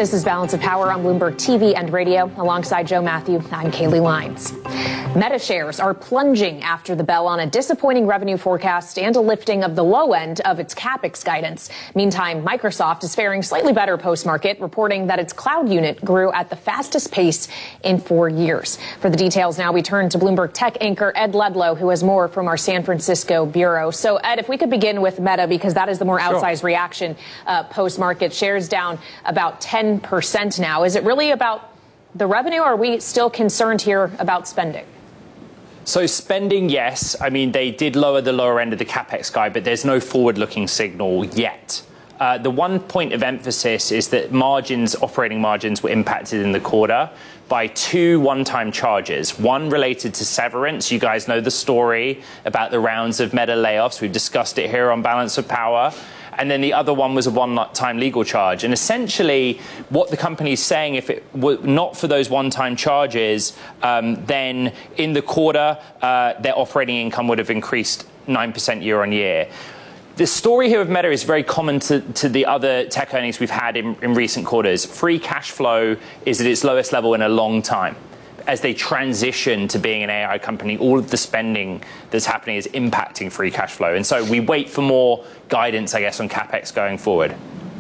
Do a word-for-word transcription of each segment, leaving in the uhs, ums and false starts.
This is Balance of Power on Bloomberg T V and radio. Alongside Joe Matthew, I'm Kaylee Lyons. Meta shares are plunging after the bell on a disappointing revenue forecast and a lifting of the low end of its CapEx guidance. Meantime, Microsoft is faring slightly better post-market, reporting that its cloud unit grew at the fastest pace in four years. For the details now, we turn to Bloomberg tech anchor Ed Ludlow, who has more from our San Francisco bureau. So, Ed, if we could begin with Meta, because that is the more outsized sure. reaction uh, post-market. Shares down about ten percent now. Is it really about the revenue, or are we still concerned here about spending? So spending, yes. I mean, they did lower the lower end of the CapEx guide, but there's no forward-looking signal yet. Uh, the one point of emphasis is that margins, operating margins, were impacted in the quarter by two one-time charges. One related to severance. You guys know the story about the rounds of Meta layoffs. We've discussed it here on Balance of Power. And then the other one was a one-time legal charge. And essentially, what the company is saying, if it were not for those one-time charges, um, then in the quarter, uh, their operating income would have increased nine percent year on year. The story here of Meta is very common to, to the other tech earnings we've had in, in recent quarters. Free cash flow is at its lowest level in a long time. As they transition to being an A I company, all of the spending that's happening is impacting free cash flow. And so we wait for more guidance, I guess, on CapEx going forward.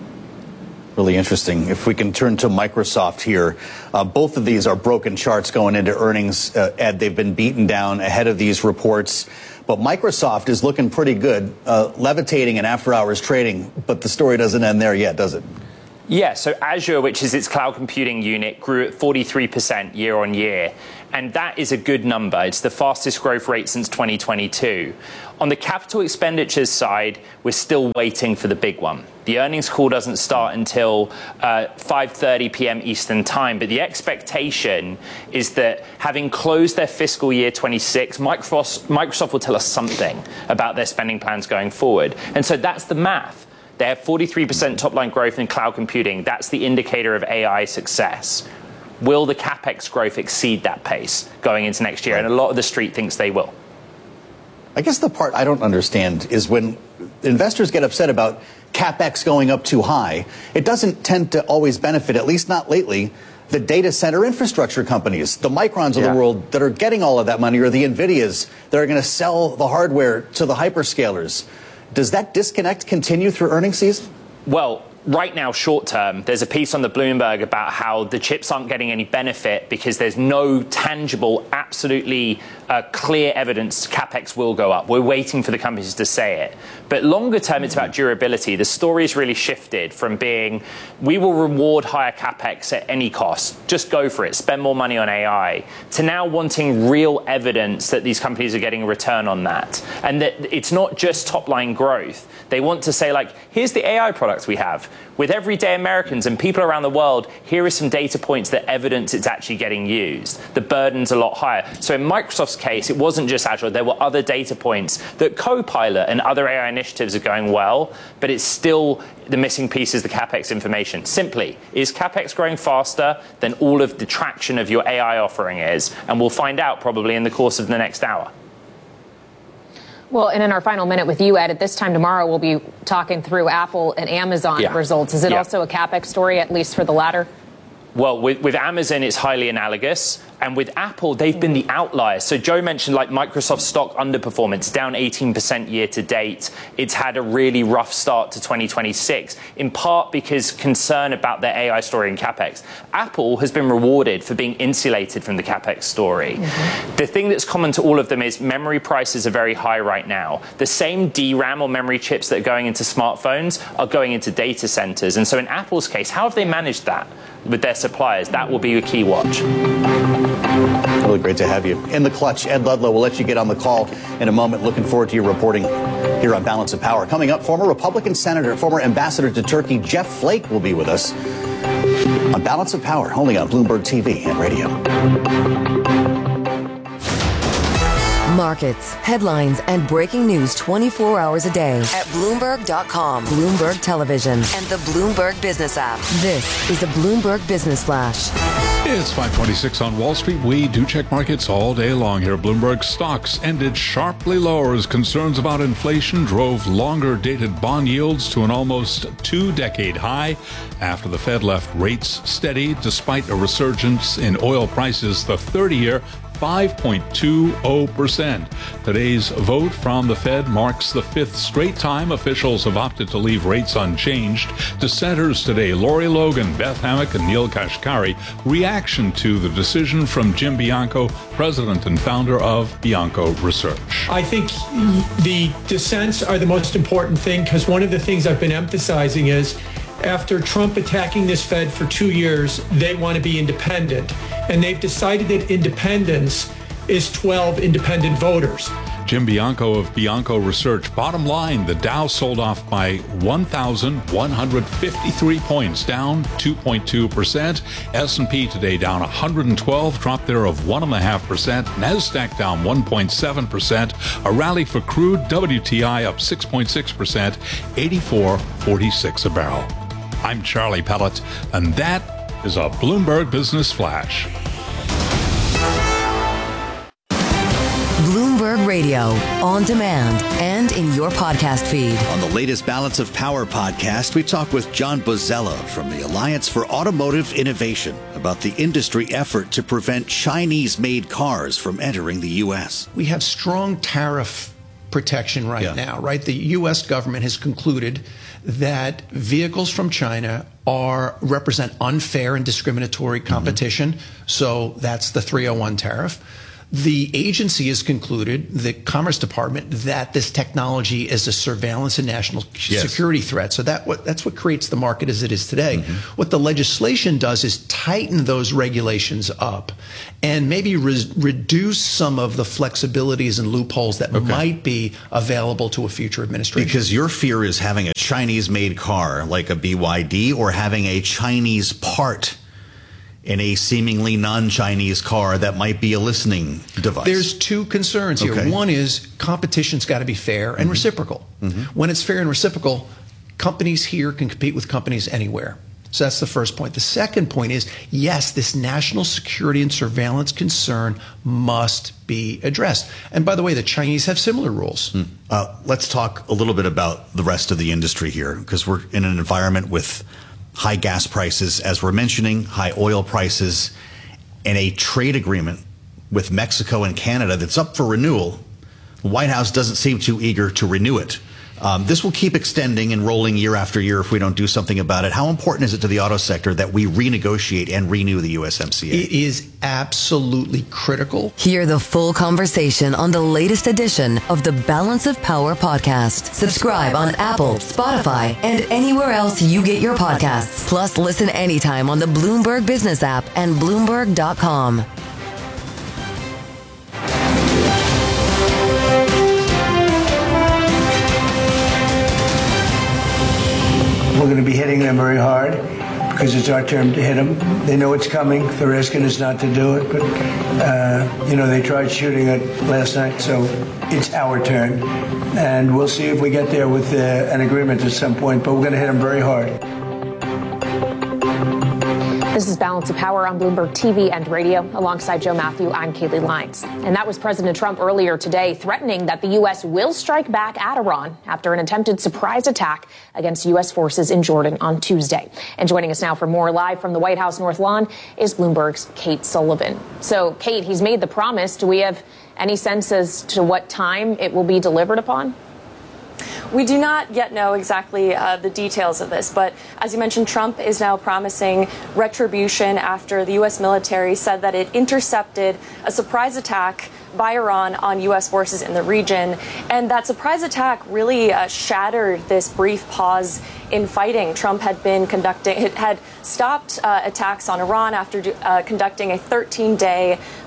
Really interesting. If we can turn to Microsoft here, uh, both of these are broken charts going into earnings. Uh, Ed, they've been beaten down ahead of these reports. But Microsoft is looking pretty good, uh, levitating in after-hours trading. But the story doesn't end there yet, does it? Yeah, so Azure, which is its cloud computing unit, grew at forty-three percent year on year. And that is a good number. It's the fastest growth rate since twenty twenty-two. On the capital expenditures side, we're still waiting for the big one. The earnings call doesn't start until uh, five thirty p.m. Eastern time. But the expectation is that having closed their fiscal year twenty-six, Microsoft, Microsoft will tell us something about their spending plans going forward. And so that's the math. They have forty-three percent top-line growth in cloud computing. That's the indicator of A I success. Will the CapEx growth exceed that pace going into next year? And a lot of the street thinks they will. I guess the part I don't understand is when investors get upset about CapEx going up too high, it doesn't tend to always benefit, at least not lately, the data center infrastructure companies, the Microns of yeah. the world that are getting all of that money, or the NVIDIAs that are going to sell the hardware to the hyperscalers. Does that disconnect continue through earnings season? Well, right now, short term, there's a piece on the Bloomberg about how the chips aren't getting any benefit because there's no tangible, absolutely uh, clear evidence CapEx will go up. We're waiting for the companies to say it. But longer term, it's about durability. The story's really shifted from being, we will reward higher CapEx at any cost. Just go for it. Spend more money on A I. To now wanting real evidence that these companies are getting a return on that. And that it's not just top-line growth. They want to say, like, here's the A I products we have. With everyday Americans and people around the world, here are some data points that evidence it's actually getting used. The burden's a lot higher. So in Microsoft's case, it wasn't just Azure. There were other data points that Copilot and other A I initiatives are going well, but it's still the missing piece is the CapEx information. Simply, is CapEx growing faster than all of the traction of your A I offering is? And we'll find out probably in the course of the next hour. Well, and in our final minute with you, Ed, at this time tomorrow, we'll be talking through Apple and Amazon yeah. results. Is it yeah. also a CapEx story, at least for the latter? Well, with, with Amazon, it's highly analogous. And with Apple, they've been the outliers. So Joe mentioned like Microsoft stock underperformance, down eighteen percent year to date. It's had a really rough start to twenty twenty-six, in part because concern about their A I story and CapEx. Apple has been rewarded for being insulated from the CapEx story. Mm-hmm. The thing that's common to all of them is memory prices are very high right now. The same D RAM or memory chips that are going into smartphones are going into data centers. And so in Apple's case, how have they managed that with their suppliers? That will be a key watch. Really great to have you. In the clutch, Ed Ludlow, we'll let you get on the call in a moment. Looking forward to your reporting here on Balance of Power. Coming up, former Republican Senator, former Ambassador to Turkey, Jeff Flake, will be with us on Balance of Power, only on Bloomberg T V and radio. Markets, headlines, and breaking news twenty-four hours a day at Bloomberg dot com, Bloomberg Television, and the Bloomberg Business app. This is a Bloomberg Business Flash. It's five twenty-six on Wall Street. We do check markets all day long here. Bloomberg stocks ended sharply lower as concerns about inflation drove longer-dated bond yields to an almost two-decade high after the Fed left rates steady despite a resurgence in oil prices. The thirty-year five point two zero percent. Today's vote from the Fed marks the fifth straight time officials have opted to leave rates unchanged. Dissenters today, Lori Logan, Beth Hammack, and Neil Kashkari. Reaction to the decision from Jim Bianco, president and founder of Bianco Research. I think the dissents are the most important thing, because one of the things I've been emphasizing is after Trump attacking this Fed for two years, they want to be independent. And they've decided that independence is twelve independent voters. Jim Bianco of Bianco Research. Bottom line, the Dow sold off by one thousand one hundred fifty-three points, down two point two percent. S and P today down one hundred twelve, drop there of one point five percent. NASDAQ down one point seven percent. A rally for crude. W T I up six point six percent, eighty-four forty-six a barrel. I'm Charlie Pellet, and that is a Bloomberg Business Flash. Bloomberg Radio, on demand and in your podcast feed. On the latest Balance of Power podcast, we talk with John Bozzella from the Alliance for Automotive Innovation about the industry effort to prevent Chinese-made cars from entering the U S. We have strong tariff protection right yeah. now, right? The U S government has concluded that vehicles from China are represent unfair and discriminatory competition. Mm-hmm. So that's the three oh one tariff. The agency has concluded, the Commerce Department, that this technology is a surveillance and national yes. security threat. So that what, that's what creates the market as it is today. Mm-hmm. What the legislation does is tighten those regulations up and maybe re- reduce some of the flexibilities and loopholes that okay. might be available to a future administration. Because your fear is having a Chinese-made car like a B Y D or having a Chinese part in a seemingly non-Chinese car that might be a listening device. There's two concerns here. Okay. One is competition's got to be fair and mm-hmm. reciprocal. Mm-hmm. When it's fair and reciprocal, companies here can compete with companies anywhere. So that's the first point. The second point is, yes, this national security and surveillance concern must be addressed. And by the way, the Chinese have similar rules. Mm. Uh, let's talk a little bit about the rest of the industry here, because we're in an environment with high gas prices, as we're mentioning, high oil prices, and a trade agreement with Mexico and Canada that's up for renewal. The White House doesn't seem too eager to renew it. Um, this will keep extending and rolling year after year if we don't do something about it. How important is it to the auto sector that we renegotiate and renew the U S M C A? It is absolutely critical. Hear the full conversation on the latest edition of the Balance of Power podcast. Subscribe on Apple, Spotify, and anywhere else you get your podcasts. Plus, listen anytime on the Bloomberg Business app and Bloomberg dot com. We're going to be hitting them very hard because it's our turn to hit them. They know it's coming. They're asking us not to do it. But, uh, you know, they tried shooting it last night, so it's our turn. And we'll see if we get there with uh, an agreement at some point. But we're going to hit them very hard. This is Balance of Power on Bloomberg T V and radio. Alongside Joe Matthew, I'm Kaylee Lyons. And that was President Trump earlier today threatening that the U S will strike back at Iran after an attempted surprise attack against U S forces in Jordan on Tuesday. And joining us now for more live from the White House North Lawn is Bloomberg's Kate Sullivan. So, Kate, he's made the promise. Do we have any sense as to what time it will be delivered upon? We do not yet know exactly uh, the details of this, but as you mentioned, Trump is now promising retribution after the U S military said that it intercepted a surprise attack by Iran on U S forces in the region. And that surprise attack really uh, shattered this brief pause in fighting. Trump had been conducting, had stopped uh, attacks on Iran after uh, conducting a thirteen-day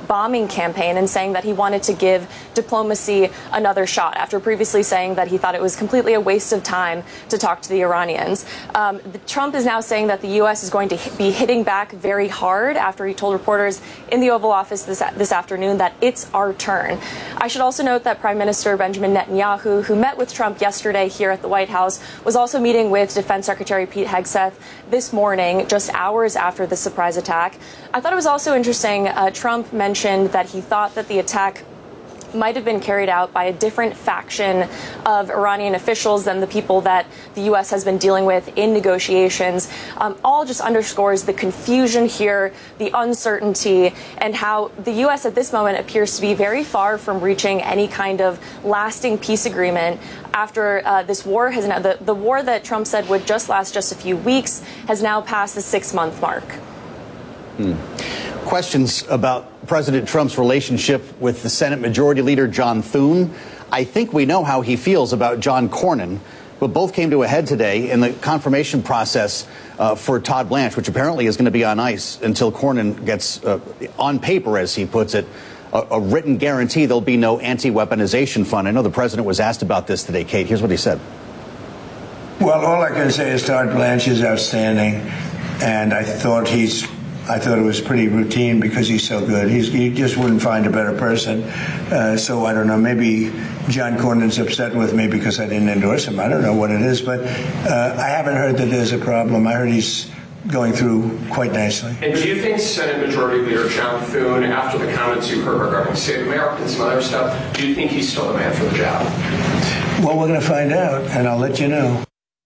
bombing campaign and saying that he wanted to give diplomacy another shot after previously saying that he thought it was completely a waste of time to talk to the Iranians. Um, the, Trump is now saying that the U S is going to hit, be hitting back very hard after he told reporters in the Oval Office this, this afternoon that it's our turn. I should also note that Prime Minister Benjamin Netanyahu, who met with Trump yesterday here at the White House, was also meeting with Defense Secretary Pete Hegseth this morning, just hours after the surprise attack. I thought it was also interesting, uh, Trump mentioned that he thought that the attack might have been carried out by a different faction of Iranian officials than the people that the U S has been dealing with in negotiations. Um, all just underscores the confusion here, the uncertainty, and how the U S at this moment appears to be very far from reaching any kind of lasting peace agreement after uh, this war has now, the, the war that Trump said would just last just a few weeks has now passed the six-month mark. Hmm. Questions about President Trump's relationship with the Senate Majority Leader John Thune. I think we know how he feels about John Cornyn, but both came to a head today in the confirmation process uh, for Todd Blanche, which apparently is going to be on ice until Cornyn gets, uh, on paper, as he puts it, a, a written guarantee there'll be no anti-weaponization fund. I know the president was asked about this today. Kate, here's what he said. Well, all I can say is Todd Blanche is outstanding, and I thought he's I thought it was pretty routine because he's so good. He's, he just wouldn't find a better person. Uh, so I don't know. Maybe John Cornyn's upset with me because I didn't endorse him. I don't know what it is, but uh, I haven't heard that there's a problem. I heard he's going through quite nicely. And do you think Senate Majority Leader John Thune, after the comments you heard regarding State of America and some other stuff, do you think he's still the man for the job? Well, we're going to find out, and I'll let you know.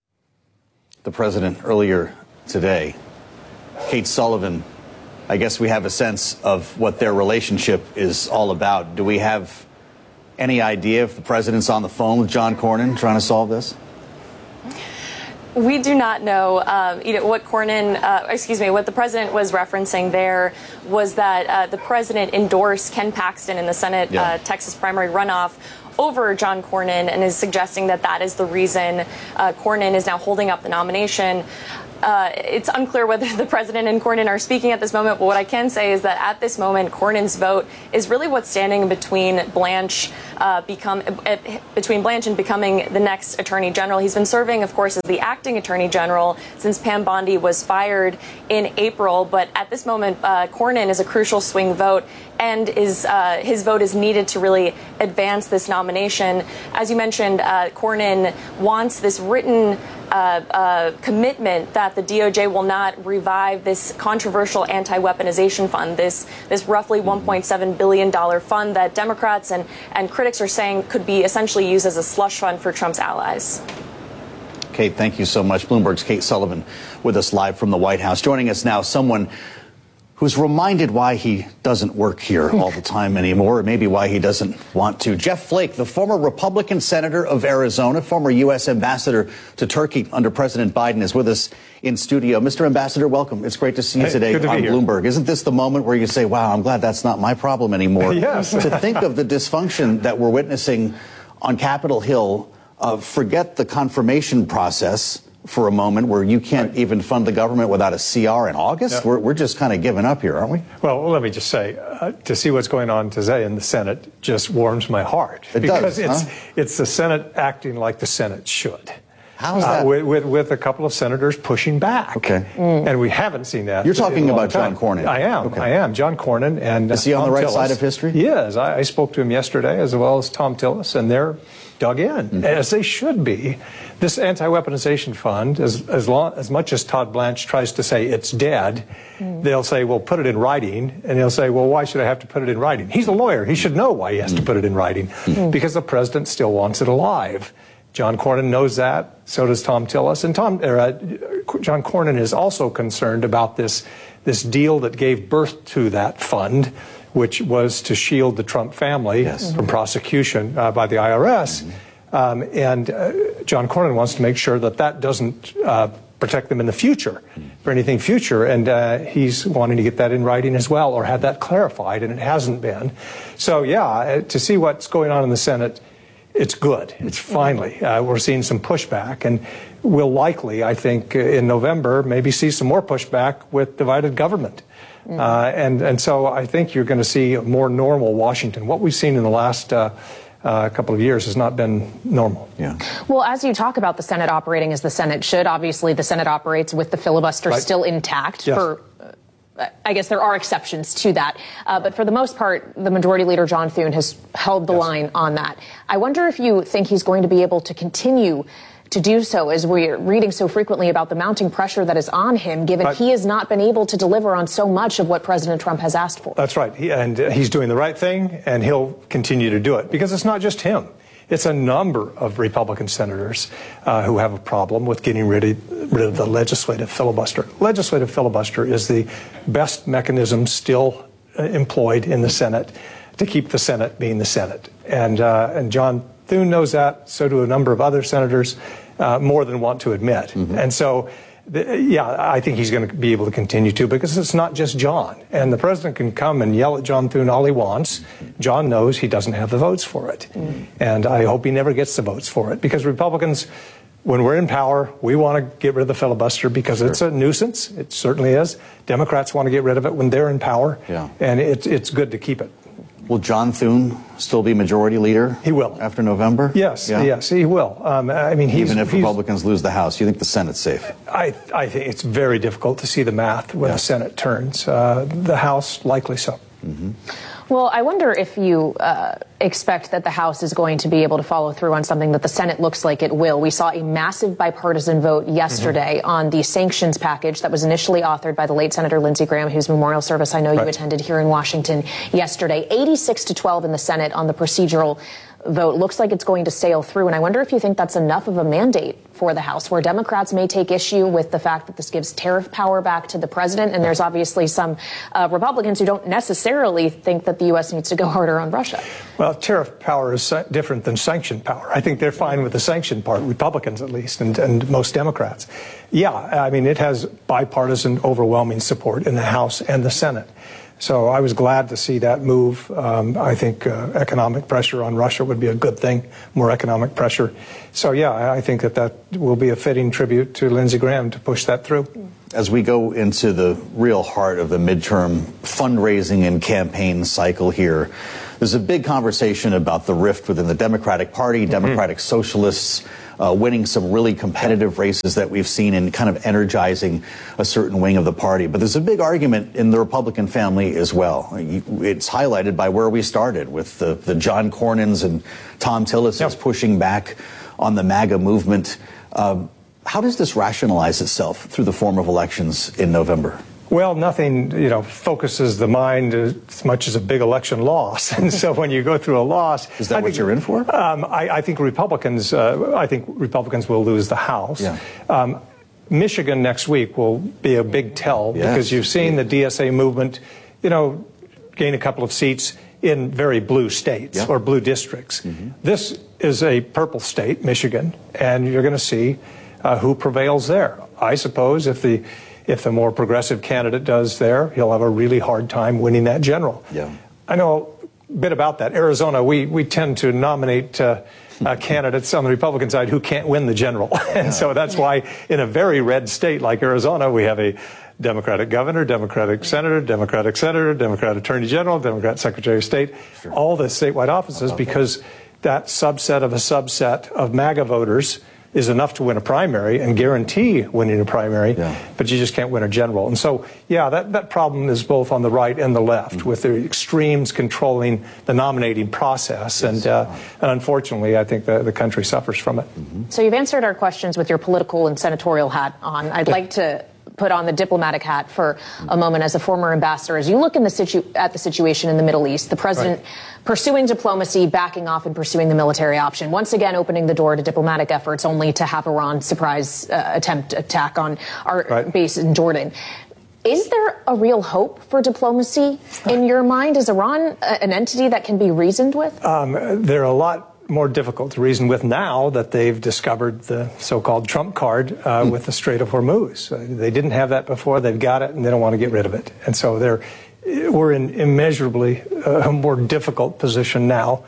The president earlier today, Kate Sullivan, I guess we have a sense of what their relationship is all about. Do we have any idea if the president's on the phone with John Cornyn trying to solve this? We do not know. Um, you know what Cornyn, uh, excuse me, what the president was referencing there was that uh, the president endorsed Ken Paxton in the Senate yeah. uh, Texas primary runoff over John Cornyn, and is suggesting that that is the reason uh, Cornyn is now holding up the nomination. Uh, it's unclear whether the president and Cornyn are speaking at this moment, but what I can say is that at this moment, Cornyn's vote is really what's standing between Blanche, uh, become uh, between Blanche and becoming the next attorney general. He's been serving, of course, as the acting attorney general since Pam Bondi was fired in April. But at this moment, uh, Cornyn is a crucial swing vote, and is uh, his vote is needed to really advance this nomination. As you mentioned, uh, Cornyn wants this written Uh, uh, commitment that the D O J will not revive this controversial anti-weaponization fund, this this roughly one point seven billion dollars fund that Democrats and, and critics are saying could be essentially used as a slush fund for Trump's allies. Kate, thank you so much. Bloomberg's Kate Sullivan with us live from the White House. Joining us now, someone who's reminded why he doesn't work here all the time anymore, or maybe why he doesn't want to. Jeff Flake, the former Republican senator of Arizona, former U S ambassador to Turkey under President Biden, is with us in studio. Mister Ambassador, welcome. It's great to see you hey, today to on Bloomberg. Isn't this the moment where you say, wow, I'm glad that's not my problem anymore? Yes. To think of the dysfunction that we're witnessing on Capitol Hill, uh, forget the confirmation process for a moment, where you can't right. even fund the government without a C R in August? Yeah. We're, we're just kind of giving up here, aren't we? Well, let me just say, uh, to see what's going on today in the Senate just warms my heart. It because does, it's, huh? it's the Senate acting like the Senate should. How is that? Uh, with, with, with a couple of senators pushing back. Okay. Mm. And we haven't seen that. You're talking about time. John Cornyn. I am. Okay. I am. John Cornyn. And is he on Tom the right Tillis. side of history? He is. I, I spoke to him yesterday, as well as Tom Tillis, and they're dug in, mm-hmm. as they should be. This anti-weaponization fund, as, as, long, as much as Todd Blanche tries to say it's dead, mm. they'll say, well, put it in writing. And he'll say, well, why should I have to put it in writing? He's a lawyer. He should know why he has mm. to put it in writing, mm. because the president still wants it alive. John Cornyn knows that. So does Tom Tillis. And Tom, uh, John Cornyn is also concerned about this, this deal that gave birth to that fund, which was to shield the Trump family yes. from prosecution uh, by the I R S. Mm-hmm. Um, and uh, John Cornyn wants to make sure that that doesn't uh, protect them in the future for anything future. And uh, he's wanting to get that in writing as well, or have that clarified, and it hasn't been. So, yeah, to see what's going on in the Senate it's good. It's finally, uh, we're seeing some pushback, and we'll likely, I think, in November, maybe see some more pushback with divided government. Mm. Uh, and, and so I think you're going to see a more normal Washington. What we've seen in the last uh, uh, couple of years has not been normal. Yeah. Well, as you talk about the Senate operating as the Senate should, obviously the Senate operates with the filibuster right. still intact yes. for... I guess there are exceptions to that. Uh, but for the most part, the Majority Leader John Thune has held the yes. line on that. I wonder if you think he's going to be able to continue to do so, as we're reading so frequently about the mounting pressure that is on him, given right. he has not been able to deliver on so much of what President Trump has asked for. That's right. He, and he's doing the right thing, and he'll continue to do it, because it's not just him. It's a number of Republican senators uh, who have a problem with getting rid of, rid of the legislative filibuster. Legislative filibuster is the best mechanism still uh, employed in the Senate to keep the Senate being the Senate. And, uh, and John Thune knows that. So do a number of other senators, uh, more than want to admit. Mm-hmm. And so, the, yeah, I think he's going to be able to continue to, because it's not just John. And the president can come and yell at John Thune all he wants. John knows he doesn't have the votes for it. Mm. And I hope he never gets the votes for it, because Republicans, when we're in power, we want to get rid of the filibuster because sure. it's a nuisance. It certainly is. Democrats want to get rid of it when they're in power. Yeah. And it, it's good to keep it. Will John Thune still be majority leader? He will. After November? Yes, yeah. yes, he will. Um, I mean, he's, even if he's, Republicans lose the House, you think the Senate's safe? I, I think it's very difficult to see the math when yeah. the Senate turns. Uh, the House, likely so. Mm-hmm. Well, I wonder if you uh, expect that the House is going to be able to follow through on something that the Senate looks like it will. We saw a massive bipartisan vote yesterday mm-hmm. on the sanctions package that was initially authored by the late Senator Lindsey Graham, whose memorial service I know right. you attended here in Washington yesterday. eighty-six to twelve in the Senate on the procedural vote. Looks like it's going to sail through. And I wonder if you think that's enough of a mandate for the House, where Democrats may take issue with the fact that this gives tariff power back to the president. And there's obviously some uh, Republicans who don't necessarily think that the U S needs to go harder on Russia. Well, tariff power is different than sanction power. I think they're fine with the sanction part, Republicans at least, and, and most Democrats. Yeah, I mean, it has bipartisan overwhelming support in the House and the Senate. So I was glad to see that move. Um, I think uh, economic pressure on Russia would be a good thing, more economic pressure. So, yeah, I think that that will be a fitting tribute to Lindsey Graham to push that through. As we go into the real heart of the midterm fundraising and campaign cycle here, there's a big conversation about the rift within the Democratic Party, mm-hmm. Democratic Socialists, Uh, winning some really competitive races that we've seen and kind of energizing a certain wing of the party. But there's a big argument in the Republican family as well. It's highlighted by where we started with the, the John Cornyn's and Tom Tillis's yep. pushing back on the MAGA movement. Um, how does this rationalize itself through the form of elections in November? Well, nothing, you know, focuses the mind as much as a big election loss. And so when you go through a loss... Is that I what think, you're in for? Um, I, I think Republicans, uh, I think Republicans will lose the House. Yeah. Um, Michigan next week will be a big tell yes. because you've seen the D S A movement, you know, gain a couple of seats in very blue states yeah. or blue districts. Mm-hmm. This is a purple state, Michigan, and you're going to see uh, who prevails there. I suppose if the... If the more progressive candidate does there, he'll have a really hard time winning that general. Yeah. I know a bit about that. Arizona, we, we tend to nominate uh, uh, candidates on the Republican side who can't win the general. And so that's why in a very red state like Arizona, we have a Democratic governor, Democratic senator, Democratic senator, Democrat attorney general, Democrat secretary of state, sure. all the statewide offices, because that subset of a subset of MAGA voters is enough to win a primary and guarantee winning a primary, yeah. but you just can't win a general. And so, yeah, that, that problem is both on the right and the left, mm-hmm. with the extremes controlling the nominating process. Yes. And, uh, and unfortunately, I think the, the country suffers from it. Mm-hmm. So you've answered our questions with your political and senatorial hat on. I'd like to put on the diplomatic hat for a moment as a former ambassador. As you look in the situ- at the situation in the Middle East, the president right. pursuing diplomacy, backing off and pursuing the military option, once again opening the door to diplomatic efforts only to have Iran surprise uh, attempt attack on our right. base in Jordan. Is there a real hope for diplomacy in your mind? Is Iran an entity that can be reasoned with? Um, there are a lot more difficult to reason with now that they've discovered the so-called Trump card uh, mm. with the Strait of Hormuz. Uh, they didn't have that before. They've got it, and they don't want to get rid of it. And so they're, we're in immeasurably uh, a more difficult position now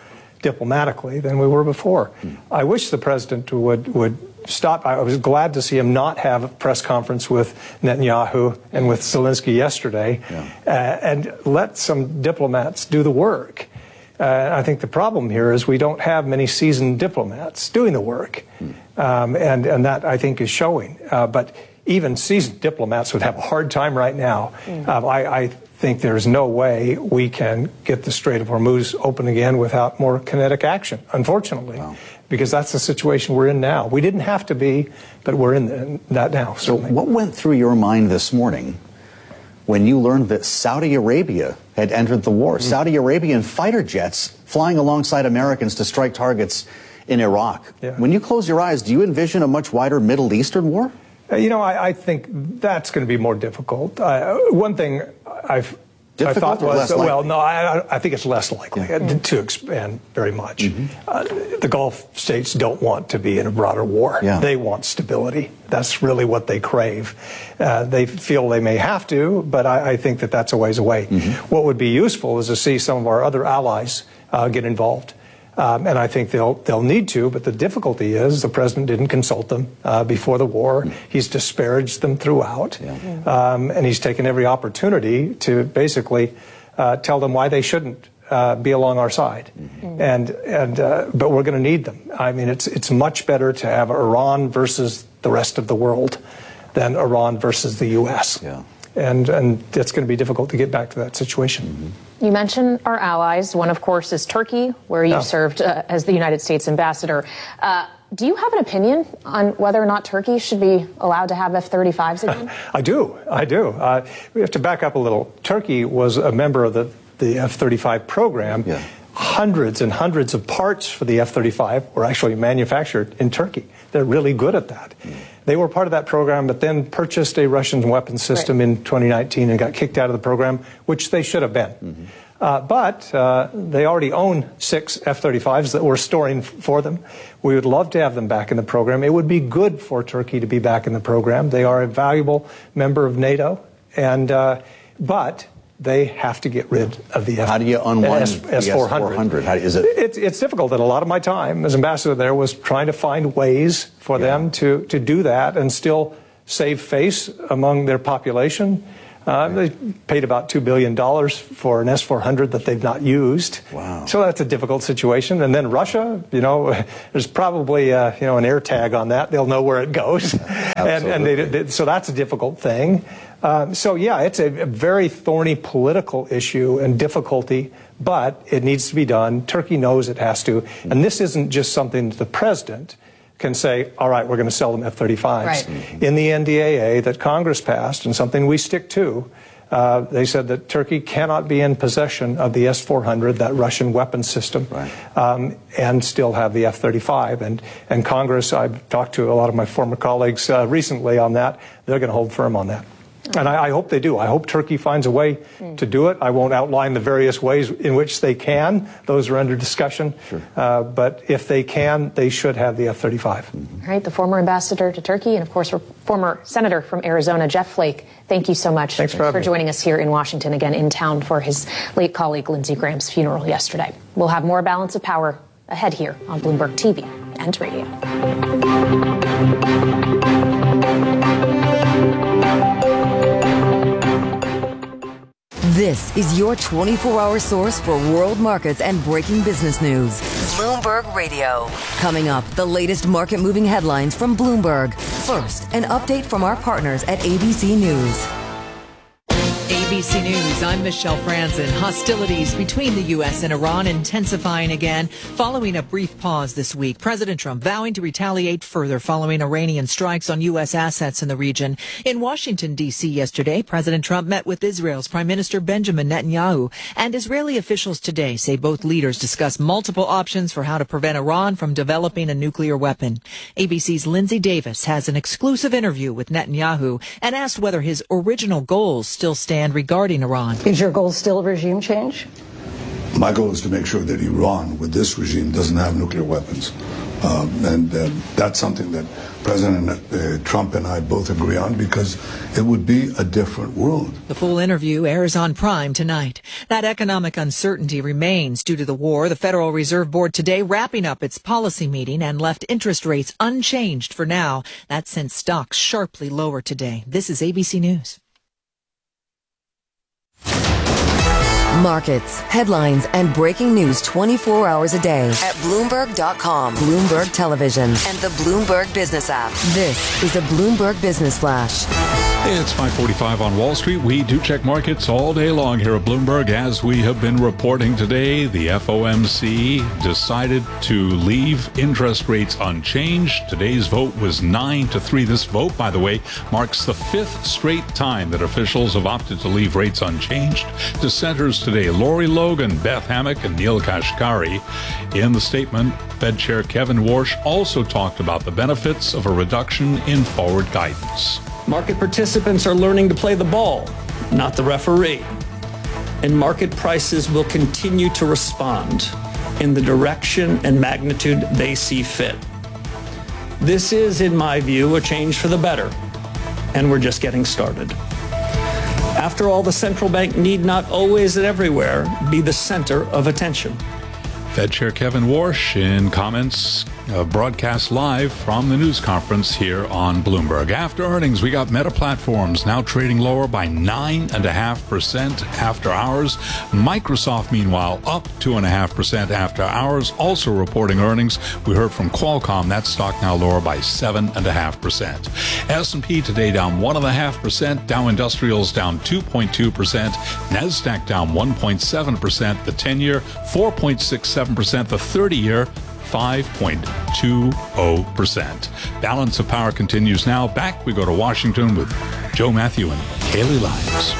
diplomatically than we were before. Mm. I wish the president would would stop. I was glad to see him not have a press conference with Netanyahu and with Zelensky yesterday, yeah. uh, and let some diplomats do the work. Uh, I think the problem here is we don't have many seasoned diplomats doing the work, mm. um, and and that I think is showing. Uh, but even seasoned diplomats would have a hard time right now. Mm. Uh, I, I think there's no way we can get the Strait of Hormuz open again without more kinetic action, unfortunately, wow. because that's the situation we're in now. We didn't have to be, but we're in, the, in that now. Certainly. So what went through your mind this morning when you learned that Saudi Arabia had entered the war? Mm-hmm. Saudi Arabian fighter jets flying alongside Americans to strike targets in Iraq. Yeah. When you close your eyes, do you envision a much wider Middle Eastern war? Uh, you know, I, I think that's going to be more difficult. Uh, one thing I've I thought was, well, no, I, I think it's less likely yeah. to expand very much. Mm-hmm. uh, the Gulf states don't want to be in a broader war. Yeah. They want stability. That's really what they crave. Uh, they feel they may have to, but I, I think that that's a ways away. Mm-hmm. What would be useful is to see some of our other allies uh, get involved. Um, and I think they'll they'll need to, but the difficulty is the president didn't consult them uh, before the war. He's disparaged them throughout, yeah. um, and he's taken every opportunity to basically uh, tell them why they shouldn't uh, be along our side. Mm-hmm. And and uh, but we're going to need them. I mean, it's it's much better to have Iran versus the rest of the world than Iran versus the U S. Yeah. And and it's going to be difficult to get back to that situation. Mm-hmm. You mentioned our allies. One, of course, is Turkey, where you oh. served uh, as the United States ambassador. Uh, do you have an opinion on whether or not Turkey should be allowed to have F thirty-fives again? I do. I do. Uh, we have to back up a little. Turkey was a member of the, the F thirty-five program. Yeah. Hundreds and hundreds of parts for the F thirty-five were actually manufactured in Turkey. They're really good at that. Mm. They were part of that program, but then purchased a Russian weapons system right. in twenty nineteen and got kicked out of the program, which they should have been. Mm-hmm. Uh, but uh, they already own six F thirty-fives that we're storing f- for them. We would love to have them back in the program. It would be good for Turkey to be back in the program. They are a valuable member of NATO, and uh, but they have to get rid of the F. How do you unwind S- the S four hundred? How is it? It's, it's difficult, and a lot of my time as ambassador there was trying to find ways for yeah. them to, to do that and still save face among their population. Uh, they paid about two billion dollars for an S four hundred that they've not used. Wow. So that's a difficult situation. And then Russia, you know, there's probably, uh, you know, an air tag on that. They'll know where it goes. and and they, they, so that's a difficult thing. Um, so, yeah, it's a, a very thorny political issue and difficulty, but it needs to be done. Turkey knows it has to. And this isn't just something that the president can say, all right, we're going to sell them F thirty-fives. Right. Mm-hmm. In the N D A A that Congress passed, and something we stick to, uh, they said that Turkey cannot be in possession of the S four hundred, that Russian weapons system, right. um, and still have the F thirty-five. And, and Congress, I've talked to a lot of my former colleagues uh, recently on that. They're going to hold firm on that. And I, I hope they do. I hope Turkey finds a way mm. to do it. I won't outline the various ways in which they can. Those are under discussion. Sure. Uh, but if they can, they should have the F thirty-five. Mm-hmm. All right. The former ambassador to Turkey and, of course, former senator from Arizona, Jeff Flake, thank you so much Thanks for, for joining us here in Washington, again in town for his late colleague Lindsey Graham's funeral yesterday. We'll have more Balance of Power ahead here on Bloomberg T V and radio. This is your twenty-four hour source for world markets and breaking business news. Bloomberg Radio. Coming up, the latest market moving headlines from Bloomberg. First, an update from our partners at A B C News. A B C News, I'm Michelle Franzen. Hostilities between the U S and Iran intensifying again following a brief pause this week. President Trump vowing to retaliate further following Iranian strikes on U S assets in the region. In Washington, D C yesterday, President Trump met with Israel's Prime Minister Benjamin Netanyahu, and Israeli officials today say both leaders discussed multiple options for how to prevent Iran from developing a nuclear weapon. A B C's Lindsay Davis has an exclusive interview with Netanyahu and asked whether his original goals still stand regarding Iran. Is your goal still regime change? My goal is to make sure that Iran, with this regime, doesn't have nuclear weapons. Um, and uh, that's something that President uh, Trump and I both agree on, because it would be a different world. The full interview airs on Prime tonight. That economic uncertainty remains due to the war. The Federal Reserve Board today wrapping up its policy meeting and left interest rates unchanged for now. That sent stocks sharply lower today. This is A B C News. Markets, headlines, and breaking news twenty-four hours a day at Bloomberg dot com, Bloomberg Television, and the Bloomberg Business app. This is a Bloomberg Business Flash. It's five forty-five on Wall Street. We do check markets all day long here at Bloomberg. As we have been reporting today, the F O M C decided to leave interest rates unchanged. Today's vote was nine to three. This vote, by the way, marks the fifth straight time that officials have opted to leave rates unchanged. Dissenters today, Lori Logan, Beth Hammack, and Neil Kashkari. In the statement, Fed Chair Kevin Warsh also talked about the benefits of a reduction in forward guidance. Market participants are learning to play the ball, not the referee. And market prices will continue to respond in the direction and magnitude they see fit. This is, in my view, a change for the better, and we're just getting started. After all, the central bank need not always and everywhere be the center of attention. Fed Chair Kevin Warsh in comments uh, broadcast live from the news conference here on Bloomberg. After earnings, we got Meta Platforms now trading lower by nine point five percent after hours. Microsoft, meanwhile, up two point five percent after hours, also reporting earnings. We heard from Qualcomm, that stock now lower by seven point five percent. S and P today down one point five percent. Dow Industrials down two point two percent. NASDAQ down one point seven percent. The ten-year, four point six seven percent. The thirty-year, five point two zero percent. Balance of Power continues now. Back we go to Washington with Joe Matthew and Kaylee Lyons.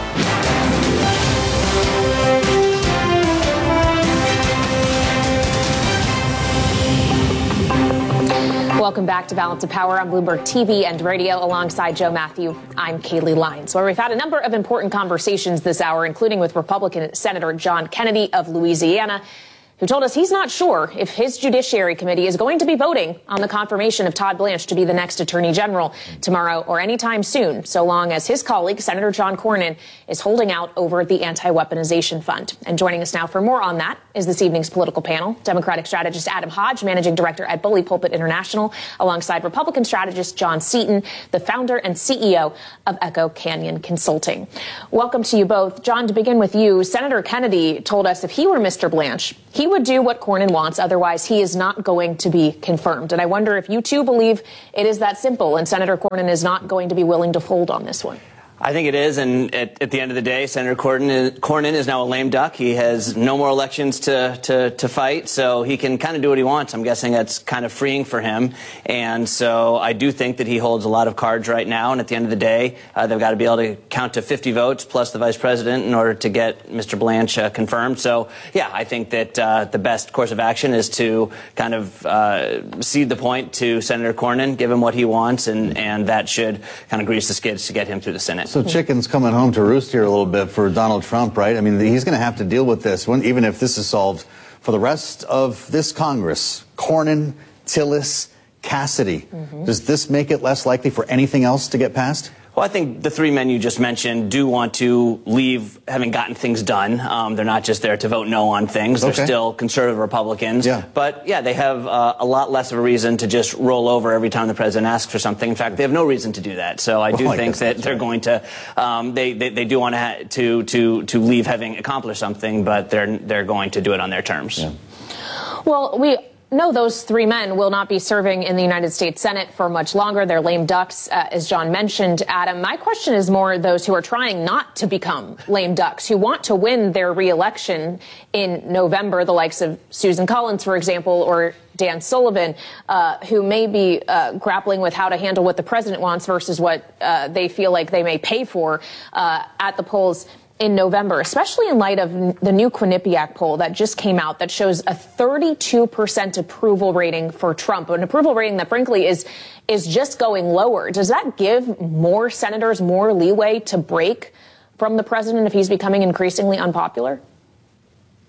Welcome back to Balance of Power on Bloomberg T V and radio. Alongside Joe Matthew, I'm Kaylee Lyons, where we've had a number of important conversations this hour, including with Republican Senator John Kennedy of Louisiana, who told us he's not sure if his Judiciary Committee is going to be voting on the confirmation of Todd Blanche to be the next Attorney General tomorrow or anytime soon, so long as his colleague, Senator John Cornyn, is holding out over the Anti-Weaponization Fund. And joining us now for more on that is this evening's political panel, Democratic strategist Adam Hodge, Managing Director at Bully Pulpit International, alongside Republican strategist John Seaton, the founder and C E O of Echo Canyon Consulting. Welcome to you both. John, to begin with you, Senator Kennedy told us if he were Mister Blanche, he would do what Cornyn wants. Otherwise, he is not going to be confirmed. And I wonder if you too believe it is that simple and Senator Cornyn is not going to be willing to fold on this one. I think it is, and at, at the end of the day, Senator Cornyn, Cornyn is now a lame duck. He has no more elections to, to, to fight, so he can kind of do what he wants. I'm guessing that's kind of freeing for him, and so I do think that he holds a lot of cards right now, and at the end of the day, uh, they've got to be able to count to fifty votes plus the vice president in order to get Mister Blanche uh, confirmed. So, yeah, I think that uh, the best course of action is to kind of uh, cede the point to Senator Cornyn, give him what he wants, and, and that should kind of grease the skids to get him through the Senate. So chicken's coming home to roost here a little bit for Donald Trump, right? I mean, he's going to have to deal with this, when, even if this is solved, for the rest of this Congress. Cornyn, Tillis, Cassidy. Mm-hmm. Does this make it less likely for anything else to get passed? Well, I think the three men you just mentioned do want to leave having gotten things done. Um, they're not just there to vote no on things. They're okay. still conservative Republicans. Yeah. But, yeah, they have uh, a lot less of a reason to just roll over every time the president asks for something. In fact, they have no reason to do that. So I do well, I think that they're right. going to um, – they, they, they do want to, ha- to, to, to leave having accomplished something, but they're, they're going to do it on their terms. Yeah. Well, we – No, those three men will not be serving in the United States Senate for much longer. They're lame ducks, uh, as John mentioned. Adam, my question is more those who are trying not to become lame ducks, who want to win their reelection in November, the likes of Susan Collins, for example, or Dan Sullivan, uh, who may be uh, grappling with how to handle what the president wants versus what uh, they feel like they may pay for uh, at the polls in November, especially in light of the new Quinnipiac poll that just came out that shows a thirty-two percent approval rating for Trump, an approval rating that, frankly, is is just going lower. Does that give more senators more leeway to break from the president if he's becoming increasingly unpopular?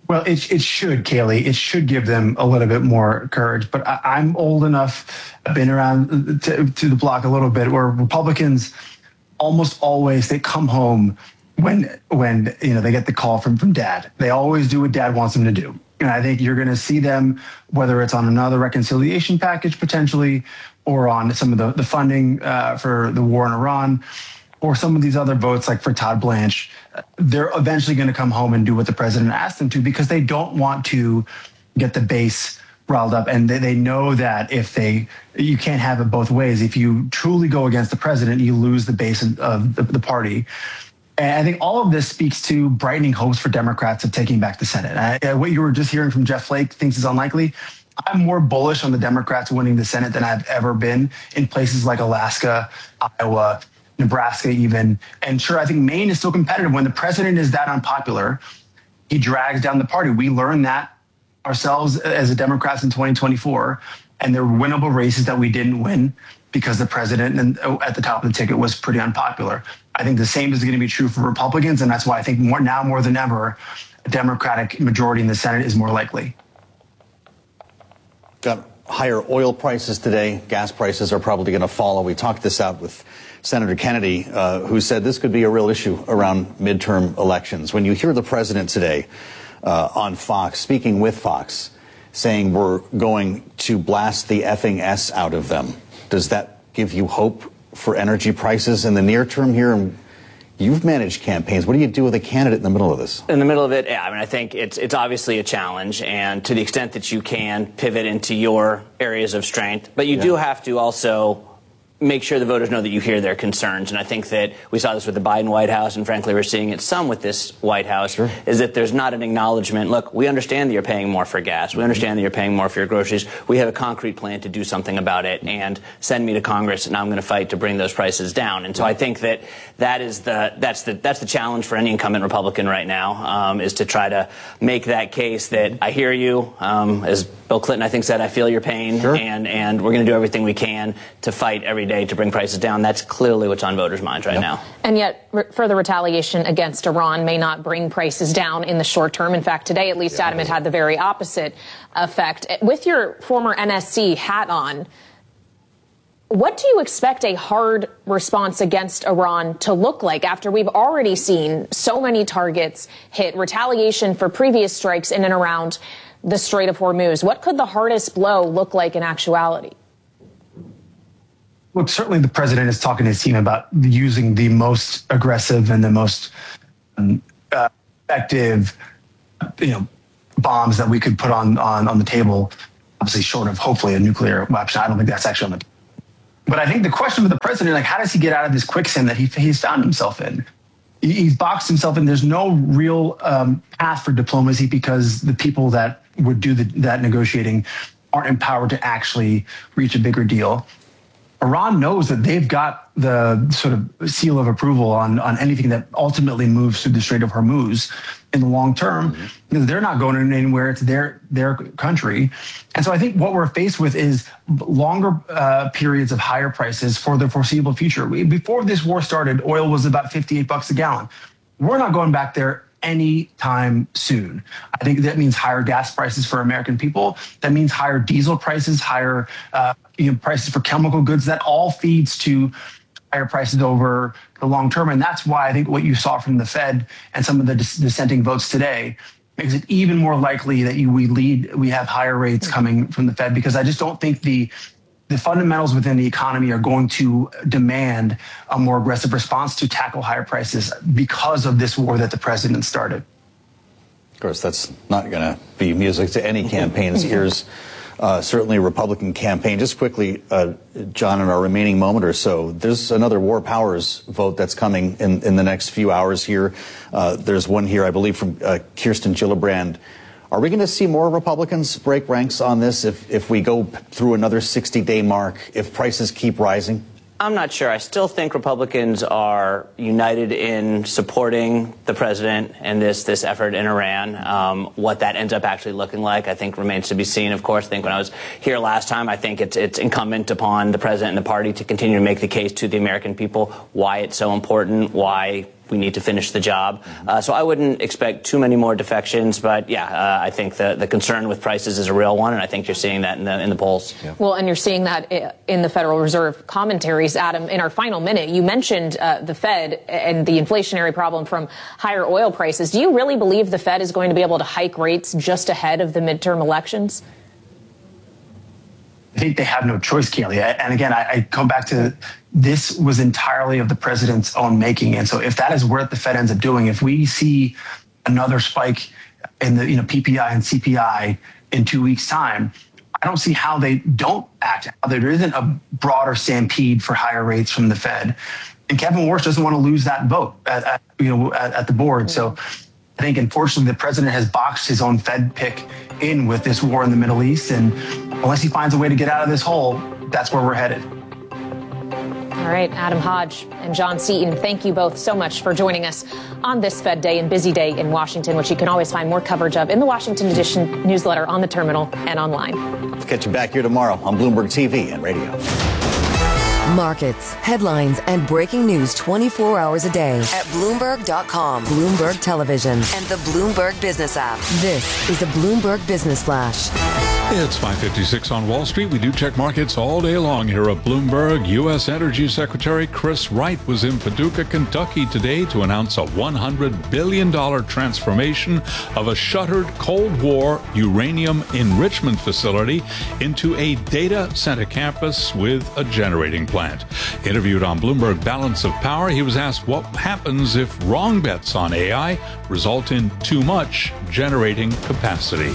Well, it, it should, Kayleigh. It should give them a little bit more courage. But I, I'm old enough, I've been around to, to the block a little bit, where Republicans almost always, they come home when when you know they get the call from, from dad. They always do what dad wants them to do. And I think you're going to see them, whether it's on another reconciliation package potentially, or on some of the, the funding uh, for the war in Iran, or some of these other votes like for Todd Blanche, they're eventually going to come home and do what the president asked them to, because they don't want to get the base riled up. And they, they know that if they, you can't have it both ways. If you truly go against the president, you lose the base of the, the party. And I think all of this speaks to brightening hopes for Democrats of taking back the Senate. I, what you were just hearing from Jeff Flake thinks is unlikely. I'm more bullish on the Democrats winning the Senate than I've ever been in places like Alaska, Iowa, Nebraska even. And sure, I think Maine is still competitive. When the president is that unpopular, he drags down the party. We learned that ourselves as a Democrats in twenty twenty-four. And there were winnable races that we didn't win because the president at the top of the ticket was pretty unpopular. I think the same is going to be true for Republicans. And that's why I think more now more than ever, a Democratic majority in the Senate is more likely. Got higher oil prices today. Gas prices are probably going to follow. We talked this out with Senator Kennedy, uh, who said this could be a real issue around midterm elections. When you hear the president today uh, on Fox, speaking with Fox, saying we're going to blast the effing S out of them, does that give you hope for energy prices in the near term here? And you've managed campaigns. What do you do with a candidate in the middle of this? In the middle of it, yeah, I mean, I think it's it's obviously a challenge, and to the extent that you can pivot into your areas of strength, but you yeah. do have to also make sure the voters know that you hear their concerns. And I think that we saw this with the Biden White House, and frankly, we're seeing it some with this White House, sure. is that there's not an acknowledgement. Look, we understand that you're paying more for gas. We understand that you're paying more for your groceries. We have a concrete plan to do something about it, and send me to Congress, and I'm going to fight to bring those prices down. And so I think that that is the that's the that's the challenge for any incumbent Republican right now, um, is to try to make that case that I hear you, um, as Bill Clinton, I think, said, I feel your pain, sure. and and we're going to do everything we can to fight every day to bring prices down. That's clearly what's on voters' minds right yep. now. And yet, re- further retaliation against Iran may not bring prices down in the short term. In fact, today, at least, yeah, Adam, it had the very opposite effect. With your former N S C hat on, what do you expect a hard response against Iran to look like after we've already seen so many targets hit, retaliation for previous strikes in and around the Strait of Hormuz? What could the hardest blow look like in actuality? Look, certainly the president is talking to his team about using the most aggressive and the most um, uh, effective, you know, bombs that we could put on, on, on the table, obviously short of hopefully a nuclear weapon. I don't think that's actually on the table. But I think the question for the president, like, how does he get out of this quicksand that he, he's found himself in? He's boxed himself in. There's no real um, path for diplomacy because the people that would do the, that negotiating aren't empowered to actually reach a bigger deal. Iran knows that they've got the sort of seal of approval on, on anything that ultimately moves through the Strait of Hormuz in the long term, mm-hmm. because they're not going anywhere. It's their their country. And so I think what we're faced with is longer uh, periods of higher prices for the foreseeable future. We, before this war started, oil was about fifty-eight bucks a gallon. We're not going back there anytime soon. I think that means higher gas prices for American people. That means higher diesel prices, higher uh, you know, prices for chemical goods. That all feeds to higher prices over the long term. And that's why I think what you saw from the Fed and some of the dis- dissenting votes today makes it even more likely that you, we lead, we have higher rates coming from the Fed, because I just don't think the the fundamentals within the economy are going to demand a more aggressive response to tackle higher prices because of this war that the president started. Of course, that's not going to be music to any campaign's ears. Uh, certainly a Republican campaign. Just quickly, uh, John, in our remaining moment or so, there's another War Powers vote that's coming in, in the next few hours here. Uh, there's one here, I believe, from uh, Kirsten Gillibrand. Are we going to see more Republicans break ranks on this if, if we go through another sixty-day mark, if prices keep rising? I'm not sure. I still think Republicans are united in supporting the president and this this effort in Iran. Um, what that ends up actually looking like, I think, remains to be seen. Of course, I think when I was here last time, I think it's it's incumbent upon the president and the party to continue to make the case to the American people why it's so important, why we need to finish the job. Uh, so I wouldn't expect too many more defections. But yeah, uh, I think the, the concern with prices is a real one, and I think you're seeing that in the in the polls. Yeah. Well, and you're seeing that in the Federal Reserve commentaries. Adam, in our final minute, you mentioned uh, the Fed and the inflationary problem from higher oil prices. Do you really believe the Fed is going to be able to hike rates just ahead of the midterm elections? I think they have no choice, Kaylee. And again, I, I come back to this was entirely of the president's own making. And so if that is what the Fed ends up doing, if we see another spike in the you know P P I and C P I in two weeks' time, I don't see how they don't act. How there isn't a broader stampede for higher rates from the Fed. And Kevin Warsh doesn't want to lose that vote at, at you know at, at the board. So I think, unfortunately, the president has boxed his own Fed pick in with this war in the Middle East. And unless he finds a way to get out of this hole, that's where we're headed. All right, Adam Hodge and John Seaton, thank you both so much for joining us on this Fed Day and busy day in Washington, which you can always find more coverage of in the Washington Edition newsletter, on the terminal, and online. Let's catch you back here tomorrow on Bloomberg T V and radio. Markets, headlines, and breaking news twenty-four hours a day at Bloomberg dot com, Bloomberg Television, and the Bloomberg Business app. This is a Bloomberg Business Flash. It's five fifty-six on Wall Street. We do check markets all day long here at Bloomberg. U S. Energy Secretary Chris Wright was in Paducah, Kentucky today to announce a one hundred billion dollars transformation of a shuttered Cold War uranium enrichment facility into a data center campus with a generating plant. Interviewed on Bloomberg Balance of Power, he was asked what happens if wrong bets on A I result in too much generating capacity.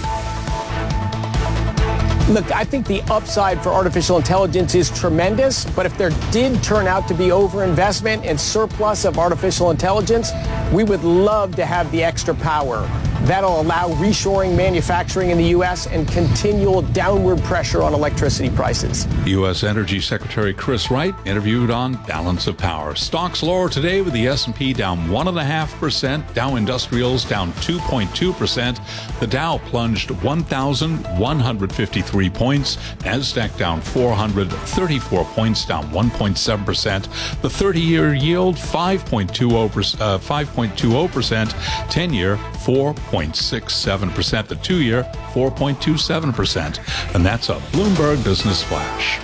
Look, I think the upside for artificial intelligence is tremendous, but if there did turn out to be overinvestment and surplus of artificial intelligence, we would love to have the extra power. That'll allow reshoring manufacturing in the U S and continual downward pressure on electricity prices. U S. Energy Secretary Chris Wright interviewed on Balance of Power. Stocks lower today with the S and P down one point five percent, Dow Industrials down two point two percent. The Dow plunged one thousand one hundred fifty-three points, NASDAQ down four hundred thirty-four points, down one point seven percent. The thirty-year yield five point two zero percent, uh, five point two zero percent, ten-year four point six seven percent, the two-year four point two seven percent. And that's a Bloomberg Business Flash.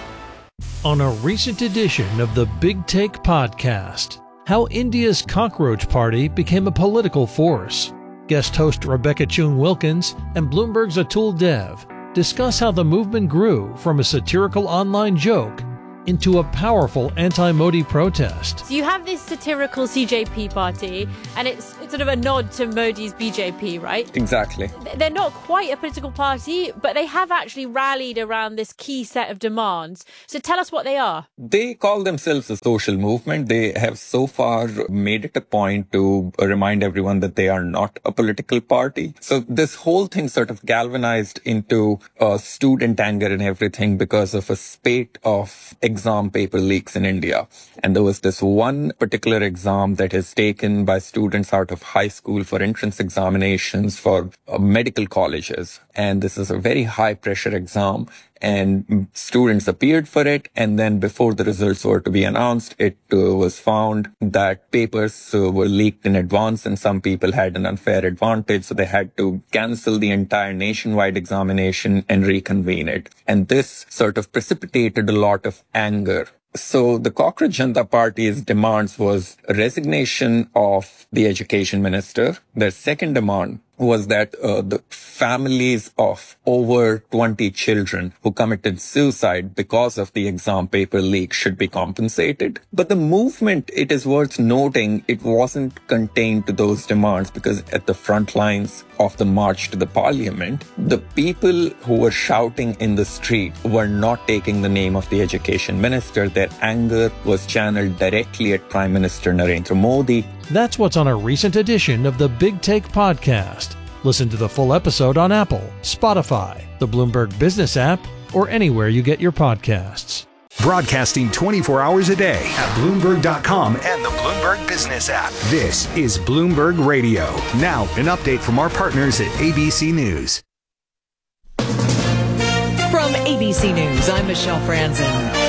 On a recent edition of the Big Take podcast, how India's cockroach party became a political force. Guest host Rebecca Chun-Wilkins and Bloomberg's Atul Dev discuss how the movement grew from a satirical online joke into a powerful anti-Modi protest. So you have this satirical C J P party, and it's, it's sort of a nod to Modi's B J P, right? Exactly. They're not quite a political party, but they have actually rallied around this key set of demands. So tell us what they are. They call themselves a social movement. They have so far made it a point to remind everyone that they are not a political party. So this whole thing sort of galvanized into uh, student anger and everything because of a spate of exam paper leaks in India. And there was this one particular exam that is taken by students out of high school for entrance examinations for uh, medical colleges. And this is a very high pressure exam. And students appeared for it. And then before the results were to be announced, it uh, was found that papers uh, were leaked in advance and some people had an unfair advantage. So they had to cancel the entire nationwide examination and reconvene it. And this sort of precipitated a lot of anger. So the Cockroach Janata Party's demands was a resignation of the education minister. Their second demand was that uh, the families of over twenty children who committed suicide because of the exam paper leak should be compensated. But the movement, it is worth noting, it wasn't contained to those demands, because at the front lines of the march to the parliament, the people who were shouting in the street were not taking the name of the education minister. Their anger was channeled directly at Prime Minister Narendra Modi. That's what's on a recent edition of the Big Take podcast. Listen to the full episode on Apple, Spotify, the Bloomberg Business app, or anywhere you get your podcasts. Broadcasting twenty-four hours a day at Bloomberg dot com and the Bloomberg Business app. This is Bloomberg Radio. Now, an update from our partners at A B C News. From A B C News, I'm Michelle Franzen.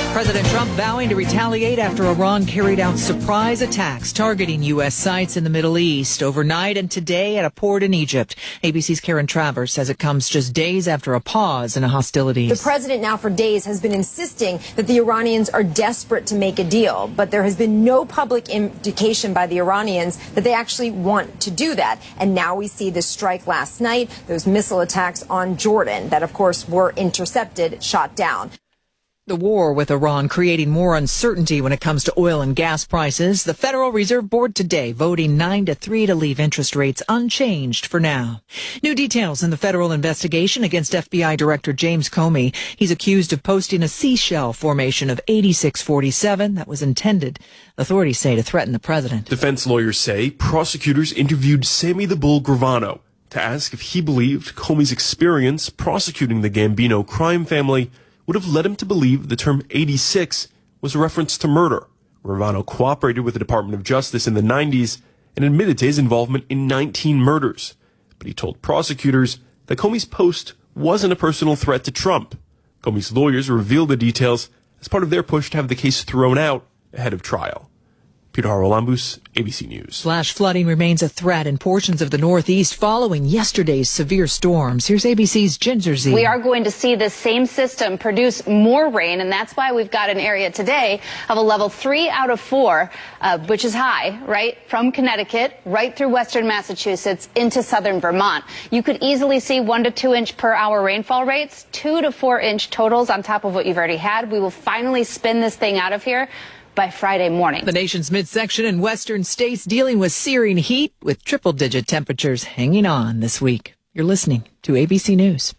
President Trump vowing to retaliate after Iran carried out surprise attacks targeting U S sites in the Middle East overnight and today at a port in Egypt. A B C's Karen Travers says it comes just days after a pause in the hostilities. The president now for days has been insisting that the Iranians are desperate to make a deal, but there has been no public indication by the Iranians that they actually want to do that. And now we see this strike last night, those missile attacks on Jordan that, of course, were intercepted, shot down. The war with Iran creating more uncertainty when it comes to oil and gas prices. The Federal Reserve Board today voting nine to three to leave interest rates unchanged for now. New details in the federal investigation against F B I Director James Comey. He's accused of posting a seashell formation of eighty-six forty-seven that was intended, authorities say, to threaten the president. Defense lawyers say prosecutors interviewed Sammy the Bull Gravano to ask if he believed Comey's experience prosecuting the Gambino crime family would have led him to believe the term eighty-six was a reference to murder. Gravano cooperated with the Department of Justice in the nineties and admitted to his involvement in nineteen murders. But he told prosecutors that Comey's post wasn't a personal threat to Trump. Comey's lawyers revealed the details as part of their push to have the case thrown out ahead of trial. Peter Harolambous, A B C News. Flash flooding remains a threat in portions of the Northeast following yesterday's severe storms. Here's A B C's Ginger Zee. We are going to see this same system produce more rain, and that's why we've got an area today of a level three out of four, uh, which is high, right, from Connecticut right through western Massachusetts into southern Vermont. You could easily see one to two inch per hour rainfall rates, two to four inch totals on top of what you've already had. We will finally spin this thing out of here by Friday morning. The nation's midsection and western states dealing with searing heat with triple-digit temperatures hanging on this week. You're listening to A B C News.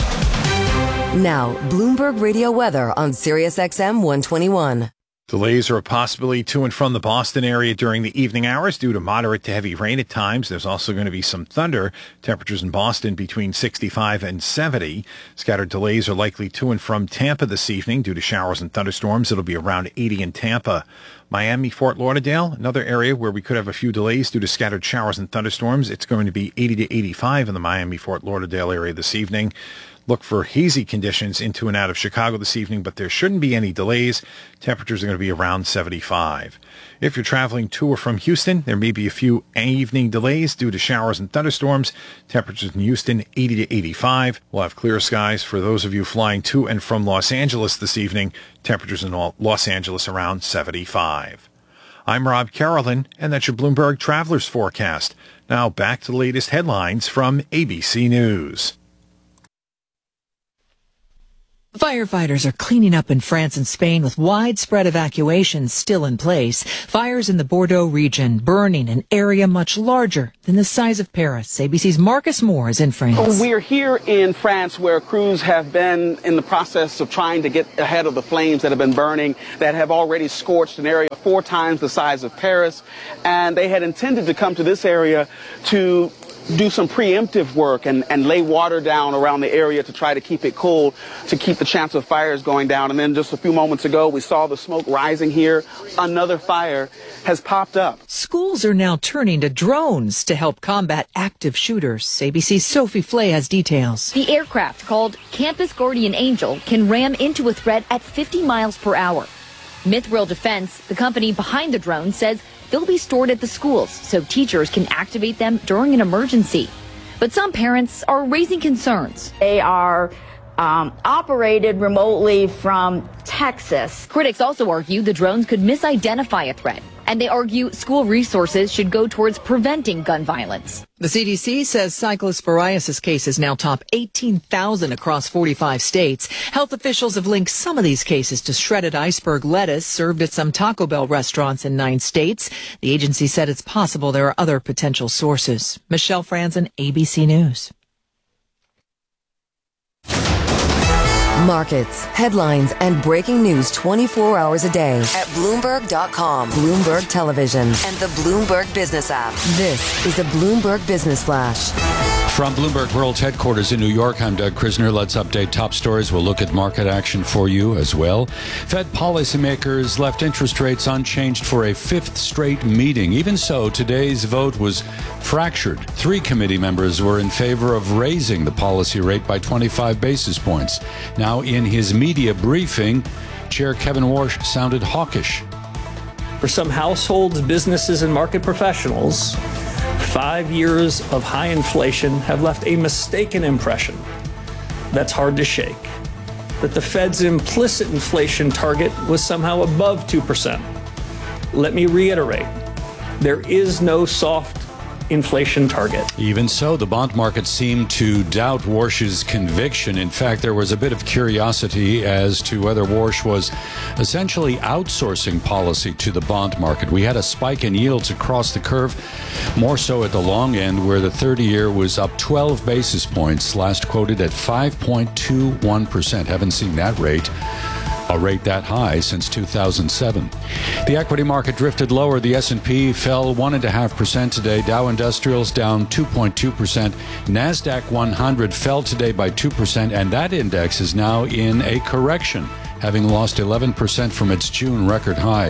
Now, Bloomberg Radio weather on Sirius X M one twenty-one. Delays are a possibility to and from the Boston area during the evening hours due to moderate to heavy rain at times. There's also going to be some thunder. Temperatures in Boston between sixty-five and seventy. Scattered delays are likely to and from Tampa this evening due to showers and thunderstorms. It'll be around eighty in Tampa. Miami, Fort Lauderdale, another area where we could have a few delays due to scattered showers and thunderstorms. It's going to be eighty to eighty-five in the Miami, Fort Lauderdale area this evening. Look for hazy conditions into and out of Chicago this evening, but there shouldn't be any delays. Temperatures are going to be around seventy-five. If you're traveling to or from Houston, there may be a few evening delays due to showers and thunderstorms. Temperatures in Houston, eighty to eighty-five. We'll have clear skies for those of you flying to and from Los Angeles this evening. Temperatures in Los Angeles around seventy-five. I'm Rob Carolyn, and that's your Bloomberg Travelers Forecast. Now back to the latest headlines from A B C News. Firefighters are cleaning up in France and Spain with widespread evacuations still in place. Fires in the Bordeaux region burning an area much larger than the size of Paris. A B C's Marcus Moore is in France. We're here in France where crews have been in the process of trying to get ahead of the flames that have been burning, that have already scorched an area four times the size of Paris. And they had intended to come to this area to do some preemptive work and, and lay water down around the area to try to keep it cool, to keep the chance of fires going down. And then just a few moments ago, we saw the smoke rising here. Another fire has popped up. Schools are now turning to drones to help combat active shooters. A B C's Sophie Flay has details. The aircraft, called Campus Guardian Angel, can ram into a threat at fifty miles per hour. Mithril Defense, the company behind the drone, says they'll be stored at the schools so teachers can activate them during an emergency. But some parents are raising concerns. They are um, operated remotely from Texas. Critics also argue the drones could misidentify a threat, and they argue school resources should go towards preventing gun violence. The C D C says cyclist psoriasis cases now top eighteen thousand across forty-five states. Health officials have linked some of these cases to shredded iceberg lettuce served at some Taco Bell restaurants in nine states. The agency said it's possible there are other potential sources. Michelle Franzen, A B C News. Markets, headlines, and breaking news twenty-four hours a day at Bloomberg dot com, Bloomberg Television, and the Bloomberg Business app. This is a Bloomberg Business Flash. From Bloomberg World's headquarters in New York, I'm Doug Krisner. Let's update top stories. We'll look at market action for you as well. Fed policymakers left interest rates unchanged for a fifth straight meeting. Even so, today's vote was fractured. Three committee members were in favor of raising the policy rate by twenty-five basis points. Now, in his media briefing, Chair Kevin Warsh sounded hawkish. For some households, businesses, and market professionals, five years of high inflation have left a mistaken impression that's hard to shake, that the Fed's implicit inflation target was somehow above two percent. Let me reiterate, there is no soft inflation target. Even so, the bond market seemed to doubt Warsh's conviction. In fact, there was a bit of curiosity as to whether Warsh was essentially outsourcing policy to the bond market. We had a spike in yields across the curve, more so at the long end, where the thirty-year was up twelve basis points, last quoted at five point two one percent. Haven't seen that rate. A rate that high since two thousand seven. The equity market drifted lower. The S and P fell one point five percent today. Dow Industrials down two point two percent. NASDAQ one hundred fell today by two percent, and that index is now in a correction, having lost eleven percent from its June record high.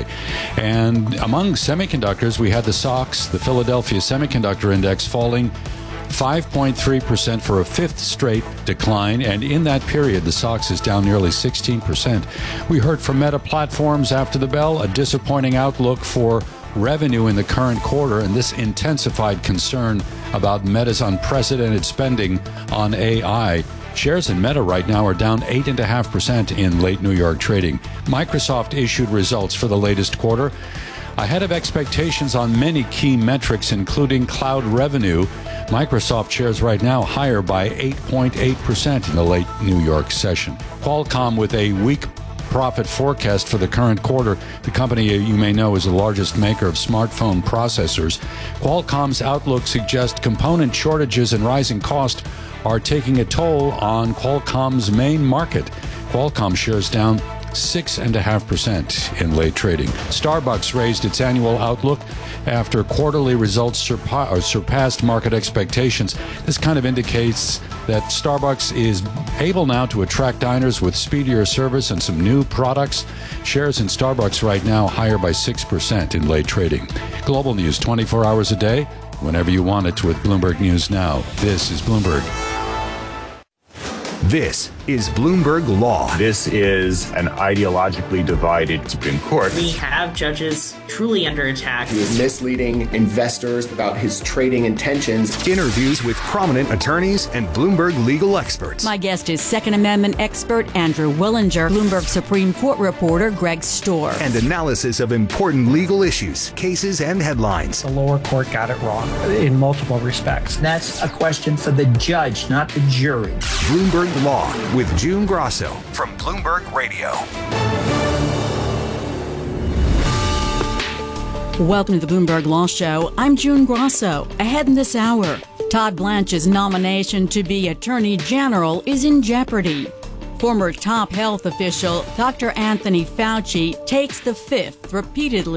And among semiconductors, we had the S O X, the Philadelphia Semiconductor Index, falling five point three percent for a fifth straight decline, and in that period, the S O X is down nearly sixteen percent. We heard from Meta Platforms after the bell, a disappointing outlook for revenue in the current quarter, and this intensified concern about Meta's unprecedented spending on A I. Shares in Meta right now are down eight point five percent in late New York trading. Microsoft issued results for the latest quarter, ahead of expectations on many key metrics, including cloud revenue. Microsoft shares right now higher by eight point eight percent in the late New York session. Qualcomm with a weak profit forecast for the current quarter. The company, you may know, is the largest maker of smartphone processors. Qualcomm's outlook suggests component shortages and rising costs are taking a toll on Qualcomm's main market. Qualcomm shares down six point five percent in late trading. Starbucks raised its annual outlook after quarterly results surpa- or surpassed market expectations. This kind of indicates that Starbucks is able now to attract diners with speedier service and some new products. Shares in Starbucks right now higher by six percent in late trading. Global news twenty-four hours a day, whenever you want it, with Bloomberg News Now. This is Bloomberg. This is Bloomberg Law. This is an ideologically divided Supreme Court. We have judges truly under attack. He was misleading investors about his trading intentions. Interviews with prominent attorneys and Bloomberg legal experts. My guest is Second Amendment expert Andrew Willinger, Bloomberg Supreme Court reporter Greg Storr. And analysis of important legal issues, cases, and headlines. The lower court got it wrong in multiple respects. That's a question for the judge, not the jury. Bloomberg Law with June Grosso from Bloomberg Radio. Welcome to the Bloomberg Law Show. I'm June Grosso. Ahead in this hour, Todd Blanche's nomination to be Attorney General is in jeopardy. Former top health official Doctor Anthony Fauci takes the fifth repeatedly